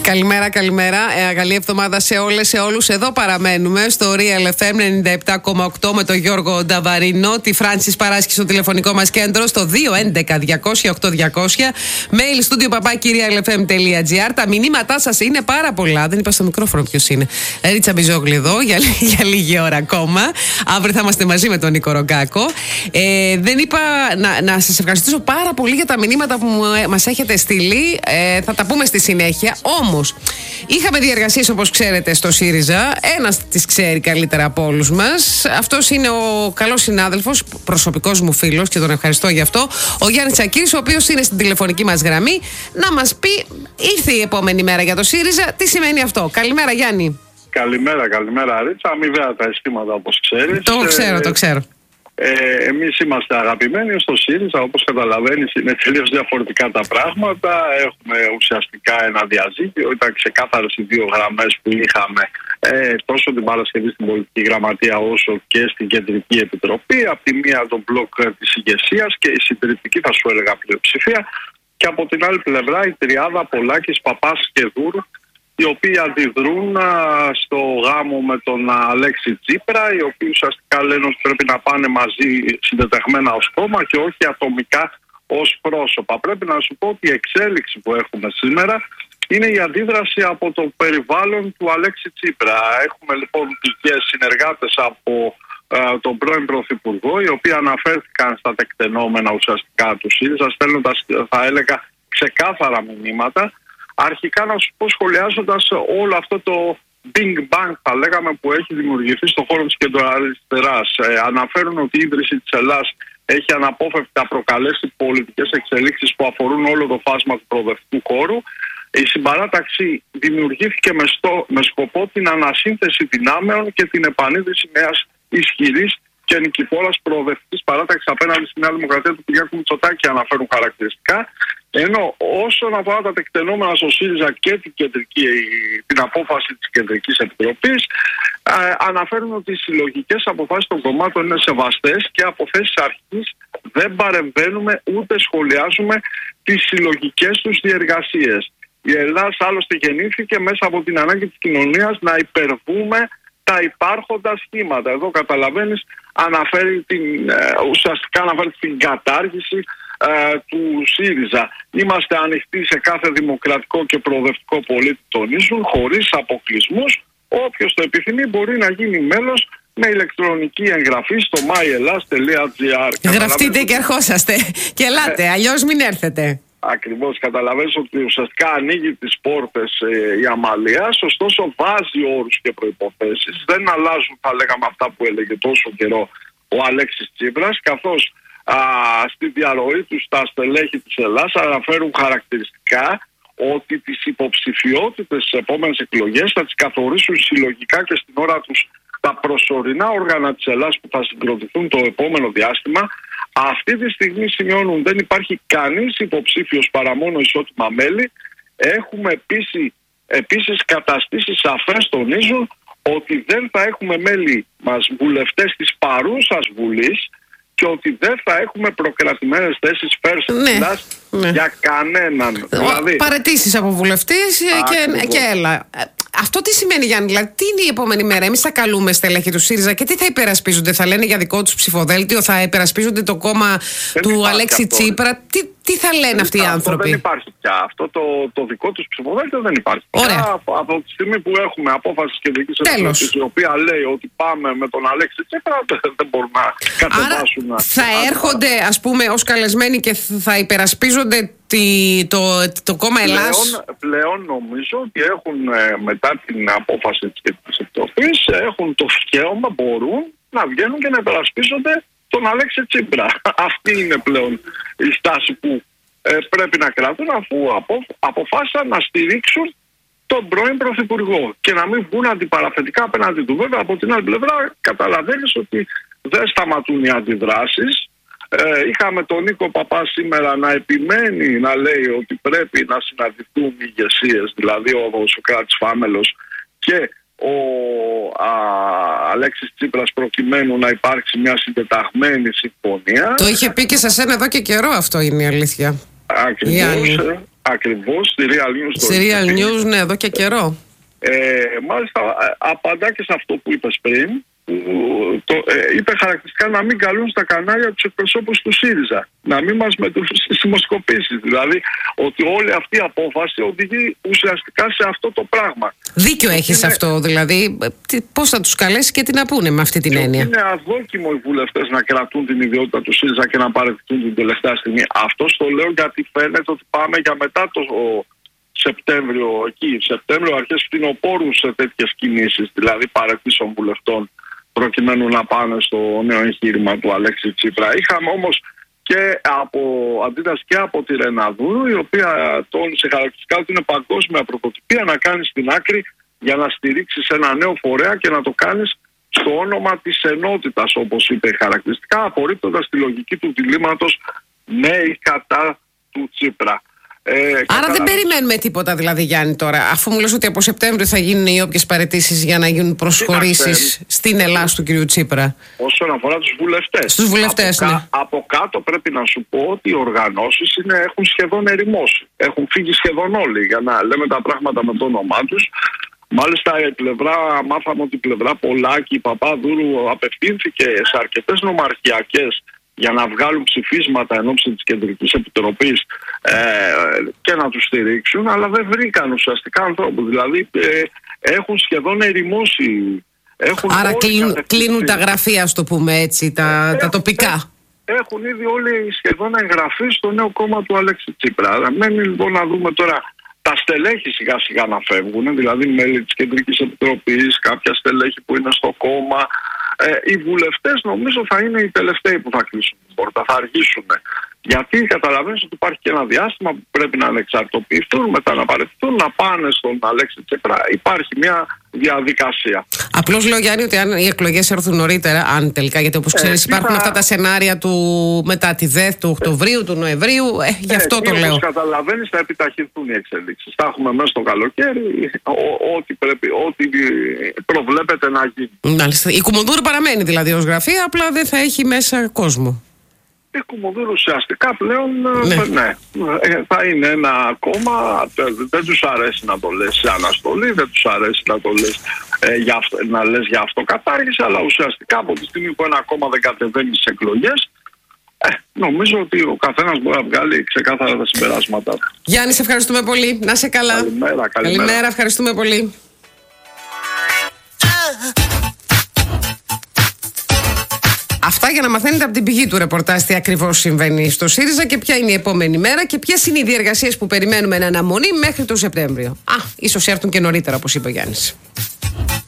Καλημέρα, καλημέρα. Καλή εβδομάδα σε όλες, σε όλους. Εδώ παραμένουμε στο Real FM 97,8 με τον Γιώργο Νταβαρίνο, τη Φράνσις Παράσκη στο τηλεφωνικό μας κέντρο στο 211-200-8200. Mail studio papakirialfm.gr. Τα μηνύματά σας είναι πάρα πολλά. Δεν είπα στο μικρόφωνο ποιος είναι. Ρίτσα Μπιζόγλου εδώ για λίγη ώρα ακόμα. Αύριο θα είμαστε μαζί με τον Νίκο Ρογκάκο. Δεν είπα να σας ευχαριστήσω πάρα πολύ για τα μηνύματα που μας έχετε στείλει. Θα τα πούμε στη συνέχεια. Όμως, είχαμε διεργασίες όπως ξέρετε στο ΣΥΡΙΖΑ. Ένας τις ξέρει καλύτερα από όλους μας. Αυτός είναι ο καλός συνάδελφος, προσωπικός μου φίλος και τον ευχαριστώ γι' αυτό. Ο Γιάννης Τσακίρης, ο οποίος είναι στην τηλεφωνική μας γραμμή να μας πει, ήρθε η επόμενη μέρα για το ΣΥΡΙΖΑ. Τι σημαίνει αυτό? Καλημέρα, Γιάννη. Καλημέρα Ρίτσα. Αμοιβαία τα αισθήματα όπως ξέρεις. Το ξέρω. Εμείς είμαστε αγαπημένοι στο ΣΥΡΙΖΑ, όπως καταλαβαίνεις είναι τελείως διαφορετικά τα πράγματα. Έχουμε ουσιαστικά ένα διαζύγιο, ήταν ξεκάθαρες οι δύο γραμμές που είχαμε τόσο την Παρασκευή στην Πολιτική Γραμματεία όσο και στην Κεντρική Επιτροπή. Από τη μία τον μπλοκ της ηγεσίας και η συντηρητική θα σου έλεγα πλειοψηφία, και από την άλλη πλευρά η τριάδα Πολάκης, Παπάς και Δούρ, οι οποίοι αντιδρούν στο γάμο με τον Αλέξη Τσίπρα, οι οποίοι ουσιαστικά λένε ότι πρέπει να πάνε μαζί συντεταγμένα ως κόμμα και όχι ατομικά ως πρόσωπα. Πρέπει να σου πω ότι η εξέλιξη που έχουμε σήμερα είναι η αντίδραση από το περιβάλλον του Αλέξη Τσίπρα. Έχουμε λοιπόν πηγές συνεργάτες από τον πρώην Πρωθυπουργό, οι οποίοι αναφέρθηκαν στα τεκτενόμενα ουσιαστικά του ΣΥΡΙΖΑ, στέλνοντας, θα έλεγα, ξεκάθαρα μηνύματα. Αρχικά να σου πω, σχολιάζοντας όλο αυτό το Big Bang, θα λέγαμε, που έχει δημιουργηθεί στον χώρο της κεντροαριστεράς. Αναφέρουν ότι η ίδρυση της Ελλάς έχει αναπόφευκτα προκαλέσει πολιτικές εξελίξεις που αφορούν όλο το φάσμα του προοδευτικού χώρου. Η συμπαράταξη δημιουργήθηκε με σκοπό την ανασύνθεση δυνάμεων και την επανίδρυση μιας ισχυρής και νικηφόρας προοδευτικής παράταξης απέναντι στη Νέα Δημοκρατία του Κυριάκου Μητσοτάκη, αναφέρουν χαρακτηριστικά. Ενώ όσον αφορά τα τεκτενόμενα στο ΣΥΡΙΖΑ και την απόφαση της Κεντρικής Επιτροπής, αναφέρουν ότι οι συλλογικές αποφάσεις των κομμάτων είναι σεβαστές και από θέσεις αρχής δεν παρεμβαίνουμε ούτε σχολιάζουμε τις συλλογικές τους διεργασίες. Η Ελλάδα άλλωστε γεννήθηκε μέσα από την ανάγκη της κοινωνίας να υπερβούμε τα υπάρχοντα σχήματα. Εδώ καταλαβαίνεις, ουσιαστικά αναφέρει την κατάργηση του ΣΥΡΙΖΑ. Είμαστε ανοιχτοί σε κάθε δημοκρατικό και προοδευτικό πολίτη, τονίζουν, χωρίς αποκλεισμούς. Όποιος το επιθυμεί μπορεί να γίνει μέλος με ηλεκτρονική εγγραφή στο myellas.gr. Γραφτείτε και ερχόσαστε και ελάτε, αλλιώς μην έρθετε. Ακριβώς, καταλαβαίνεις ότι ουσιαστικά ανοίγει τις πόρτες η Αμαλίας, ωστόσο βάζει όρους και προϋποθέσεις. Δεν αλλάζουν, θα λέγαμε, αυτά που έλεγε τόσο καιρό ο Αλέξης Τσίπρας, καθώς στη διαρροή του στα στελέχη της Ελλάς αναφέρουν χαρακτηριστικά ότι τις υποψηφιότητες στις επόμενες εκλογές θα τις καθορίσουν συλλογικά και στην ώρα τους τα προσωρινά όργανα της Ελλάς που θα συγκροτηθούν το επόμενο διάστημα. Αυτή τη στιγμή, σημειώνουν, δεν υπάρχει κανείς υποψήφιος παρά μόνο ισότιμα μέλη. Έχουμε επίσης καταστήσει σαφές, τονίζουν, ότι δεν θα έχουμε μέλη μας βουλευτές της παρούσας Βουλής και ότι δεν θα έχουμε προκρατημένες θέσεις φέρσης για κανέναν. Δηλαδή, παραιτήσεις από βουλευτές και έλα. Αυτό τι σημαίνει, Γιάννη? Δηλαδή, τι είναι η επόμενη μέρα? Εμείς θα καλούμε στελέχη του ΣΥΡΙΖΑ και τι θα υπερασπίζονται? Θα λένε για δικό τους ψηφοδέλτιο? Θα υπερασπίζονται το κόμμα του Αλέξη Τσίπρα? Τι θα λένε αυτοί οι άνθρωποι? Δεν υπάρχει πια. Αυτό το δικό τους ψηφοδέλτιο δεν υπάρχει. Ωραία. Από τη στιγμή που έχουμε απόφαση της Κεντρικής Επιτροπής, η οποία λέει ότι πάμε με τον Αλέξη Τσίπρα, δεν μπορούν να κατεβάσουν. Άρα θα έρχονται, ας πούμε, ως καλεσμένοι και θα υπερασπίζονται το κόμμα Ελλάς. Πλέον νομίζω ότι έχουν, μετά την απόφαση της Κεντρικής Επιτροπής, έχουν το δικαίωμα, μπορούν να βγαίνουν και να υπερασπίζονται τον Αλέξη Τσίπρα. Αυτή είναι πλέον η στάση που πρέπει να κρατούν, αφού αποφάσισαν να στηρίξουν τον πρώην Πρωθυπουργό και να μην βγουν αντιπαραθετικά απέναντι του. Βέβαια, από την άλλη πλευρά καταλαβαίνεις ότι δεν σταματούν οι αντιδράσεις. Είχαμε τον Νίκο Παπά σήμερα να επιμένει, να λέει ότι πρέπει να συναντηθούν οι ηγεσίες, δηλαδή ο Σωκράτης Φάμελος και ο Αλέξης Τσίπρας, προκειμένου να υπάρξει μια συντεταγμένη συμφωνία. Το είχε πει και σε σένα εδώ και καιρό, αυτό είναι η αλήθεια. Ακριβώς. Ακριβώς, στη Real News. Στη Real News, ναι, εδώ και καιρό. Μάλιστα απαντά και σε αυτό που είπες πριν. Είπε χαρακτηριστικά να μην καλούν στα κανάλια τους εκπροσώπους του ΣΥΡΙΖΑ, να μην μας μετρούν στις δημοσκοπήσεις. Δηλαδή ότι όλη αυτή η απόφαση οδηγεί ουσιαστικά σε αυτό το πράγμα. Δίκιο έχει σε αυτό, δηλαδή πώς θα τους καλέσει και τι να πούνε με αυτή την έννοια. Είναι αδόκιμο οι βουλευτές να κρατούν την ιδιότητα του ΣΥΡΙΖΑ και να παραιτηθούν την τελευταία στιγμή. Αυτό το λέω γιατί φαίνεται ότι πάμε για μετά το Σεπτέμβριο, αρχές φθινοπόρου σε τέτοιες κινήσεις, δηλαδή παραιτήσεων βουλευτών, προκειμένου να πάνε στο νέο εγχείρημα του Αλέξη Τσίπρα. Είχαμε όμως και αντίδραση και από τη Ρεναδούρου, η οποία τόνισε χαρακτηριστικά ότι είναι παγκόσμια πρωτοτυπία να κάνεις την άκρη για να στηρίξεις ένα νέο φορέα και να το κάνεις στο όνομα της ενότητας, όπως είπε χαρακτηριστικά, απορρίπτοντας τη λογική του διλήμματος ναι ή κατά του Τσίπρα. Άρα δεν περιμένουμε τίποτα δηλαδή, Γιάννη, τώρα, αφού μου λες ότι από Σεπτέμβριο θα γίνουν οι όποιες παραιτήσεις για να γίνουν προσχωρήσεις στην Ελλάδα του κ. Τσίπρα. Όσον αφορά τους βουλευτές. Στους βουλευτές, ναι. Από κάτω πρέπει να σου πω ότι οι οργανώσεις έχουν σχεδόν ερημώσει. Έχουν φύγει σχεδόν όλοι, για να λέμε τα πράγματα με το όνομά τους. Μάλιστα μάθαμε ότι η πλευρά Πολάκη, Παπαδούρου απευθύνθηκε σε αρκετές νομαρχιακές για να βγάλουν ψηφίσματα εν ώψη της Κεντρικής Επιτροπής και να τους στηρίξουν, αλλά δεν βρήκαν ουσιαστικά ανθρώπους. Δηλαδή έχουν σχεδόν ερημώσει. Άρα κλείνουν τα γραφεία, ας το πούμε έτσι, τα τοπικά. Έχουν ήδη όλοι σχεδόν εγγραφεί στο νέο κόμμα του Αλέξη Τσίπρα. Μένει λοιπόν να δούμε τώρα τα στελέχη σιγά σιγά να φεύγουν, δηλαδή μέλη της Κεντρικής Επιτροπής, κάποια στελέχη που είναι στο κόμμα. Οι βουλευτές νομίζω θα είναι οι τελευταίοι που θα κλείσουν την πόρτα, θα αργήσουν. Γιατί καταλαβαίνεις ότι υπάρχει και ένα διάστημα που πρέπει να ανεξαρτοποιηθούν, μετά να παραιτηθούν, να πάνε στον Αλέξη Τσίπρα. Υπάρχει μια διαδικασία. Απλώς λέω, Γιάννη, ότι αν οι εκλογές έρθουν νωρίτερα, αν τελικά, γιατί όπως ξέρεις υπάρχουν αυτά τα σενάρια του μετά τη ΔΕΘ του Οκτωβρίου, του Νοεμβρίου, γι' αυτό το λέω. Όπως καταλαβαίνεις θα επιταχυνθούν οι εξελίξεις. Θα έχουμε μέσα στο καλοκαίρι ό,τι προβλέπεται να γίνει. Μάλιστα. Η Κουμουνδούρου παραμένει δηλαδή ως γραφεία, απλά δεν θα έχει μέσα κόσμο. Η Κουμουνδούρου ουσιαστικά πλέον θα είναι ένα κόμμα, δεν τους αρέσει να το λες σε αναστολή, δεν τους αρέσει να το λες να λες για αυτοκατάργηση, αλλά ουσιαστικά από τη στιγμή που ένα κόμμα δεν κατεβαίνει στις εκλογές, νομίζω ότι ο καθένας μπορεί να βγάλει ξεκάθαρα τα συμπεράσματα. Γιάννη, σε ευχαριστούμε πολύ. Να σε καλά. Καλημέρα, ευχαριστούμε πολύ. Αυτά για να μαθαίνετε από την πηγή του ρεπορτάζ τι ακριβώς συμβαίνει στο ΣΥΡΙΖΑ και ποια είναι η επόμενη μέρα και ποιες είναι οι διεργασίες που περιμένουμε εν αναμονή μέχρι το Σεπτέμβριο. Ίσως έρθουν και νωρίτερα, όπως είπε ο Γιάννης.